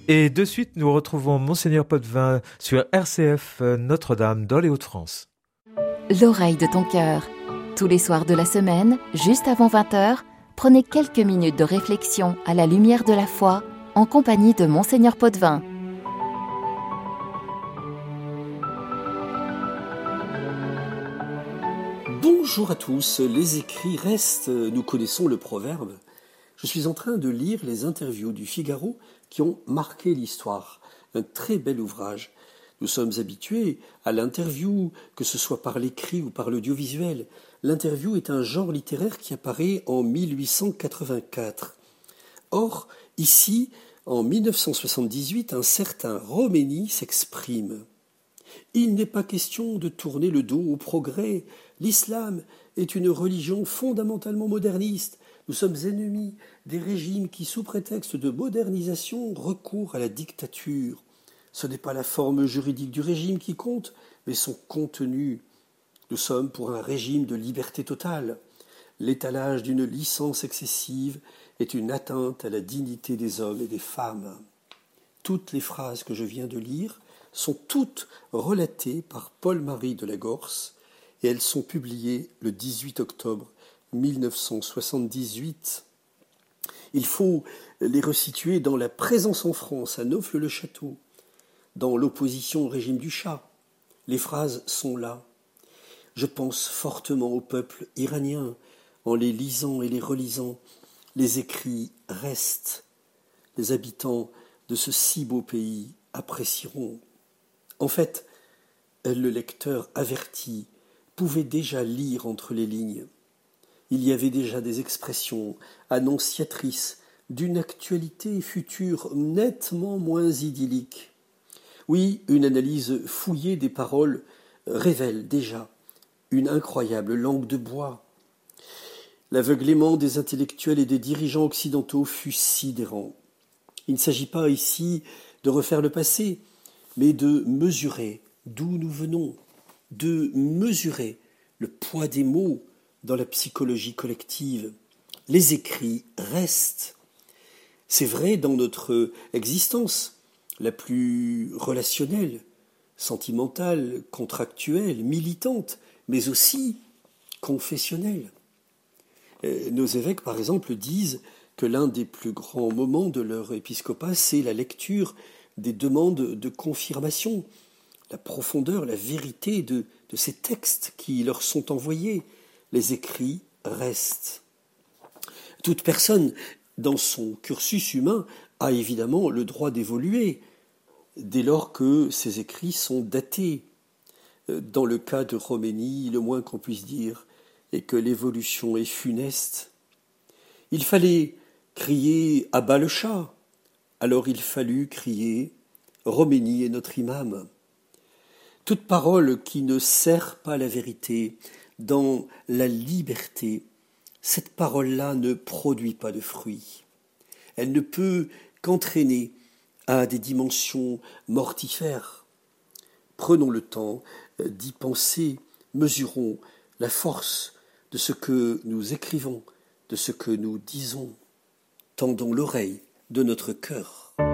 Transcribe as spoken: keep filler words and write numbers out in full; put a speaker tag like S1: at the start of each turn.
S1: Et de suite, nous retrouvons Monseigneur Potvin sur R C F Notre-Dame dans les Hauts-de-France.
S2: L'oreille de ton cœur. Tous les soirs de la semaine, juste avant vingt heures, prenez quelques minutes de réflexion à la lumière de la foi en compagnie de Monseigneur Potvin.
S3: Bonjour à tous, les écrits restent, nous connaissons le proverbe. Je suis en train de lire les interviews du Figaro qui ont marqué l'histoire. Un très bel ouvrage. Nous sommes habitués à l'interview, que ce soit par l'écrit ou par l'audiovisuel. L'interview est un genre littéraire qui apparaît en mille huit cent quatre-vingt-quatre. Or, ici, en mille neuf cent soixante-dix-huit, un certain Roménie s'exprime. Il n'est pas question de tourner le dos au progrès. L'islam est une religion fondamentalement moderniste. Nous sommes ennemis des régimes qui, sous prétexte de modernisation, recourent à la dictature. Ce n'est pas la forme juridique du régime qui compte, mais son contenu. Nous sommes pour un régime de liberté totale. L'étalage d'une licence excessive est une atteinte à la dignité des hommes et des femmes. Toutes les phrases que je viens de lire sont toutes relatées par Paul-Marie de la Gorce et elles sont publiées le dix-huit octobre mille neuf cent soixante-dix-huit. Il faut les resituer dans la présence en France à Neauphle-le-Château, dans l'opposition au régime du Shah. Les phrases sont là. Je pense fortement au peuple iranien. En les lisant et les relisant, les écrits restent. Les habitants de ce si beau pays apprécieront. En fait, le lecteur averti pouvait déjà lire entre les lignes. Il y avait déjà des expressions annonciatrices d'une actualité future nettement moins idyllique. Oui, une analyse fouillée des paroles révèle déjà une incroyable langue de bois. L'aveuglement des intellectuels et des dirigeants occidentaux fut sidérant. Il ne s'agit pas ici de refaire le passé, mais de mesurer d'où nous venons, de mesurer le poids des mots dans la psychologie collective. Les écrits restent. C'est vrai dans notre existence la plus relationnelle, sentimentale, contractuelle, militante, mais aussi confessionnelle. Nos évêques, par exemple, disent que l'un des plus grands moments de leur épiscopat, c'est la lecture des demandes de confirmation, la profondeur, la vérité de, de ces textes qui leur sont envoyés. Les écrits restent. Toute personne, dans son cursus humain, a évidemment le droit d'évoluer, dès lors que ces écrits sont datés. Dans le cas de Roménie, le moins qu'on puisse dire est que l'évolution est funeste. Il fallait crier « à bas le Shah », alors il fallut crier « Roménie est notre imam ». Toute parole qui ne sert pas la vérité dans la liberté, cette parole-là ne produit pas de fruits. Elle ne peut qu'entraîner à des dimensions mortifères. Prenons le temps d'y penser, mesurons la force de ce que nous écrivons, de ce que nous disons. Tendons l'oreille de notre cœur.